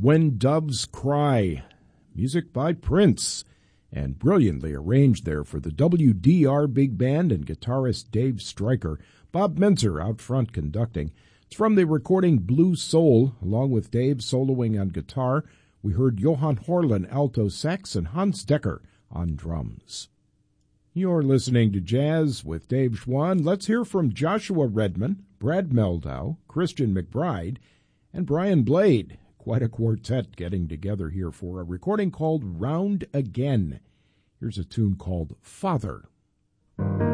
When Doves Cry, music by Prince, and brilliantly arranged there for the WDR Big Band and guitarist Dave Stryker. Bob Menzer out front conducting. It's from the recording Blue Soul, along with Dave soloing on guitar. We heard Johan Horlin alto sax and Hans Decker on drums. You're listening to Jazz with Dave Schwann. Let's hear from Joshua Redman, Brad Meldau, Christian McBride, and Brian Blade. Quite a quartet getting together here for a recording called Round Again. Here's a tune called Father.